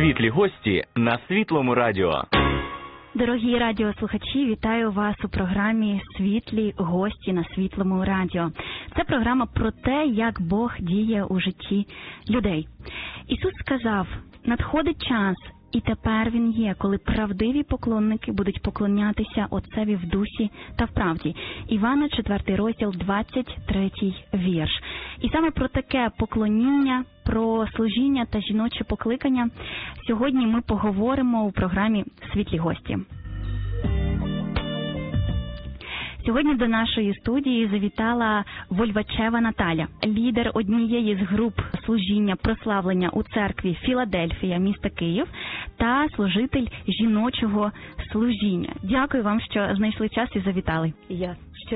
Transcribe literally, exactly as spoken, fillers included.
Світлі гості на Світлому радіо. Дорогі радіослухачі, вітаю вас у програмі «Світлі гості» на Світлому радіо. Це програма про те, як Бог діє у житті людей. Ісус сказав: «Надходить час, і тепер він є, коли правдиві поклонники будуть поклонятися Отцеві в дусі та в правді». Івана, четвертий розділ, двадцять третій вірш. І саме про таке поклоніння, про служіння та жіноче покликання сьогодні ми поговоримо у програмі «Світлі гості». Сьогодні до нашої студії завітала Вольвачева Наталя, лідер однієї з груп служіння прославлення у церкві Філадельфія, міста Київ, та служитель жіночого служіння. Дякую вам, що знайшли час і завітали. Я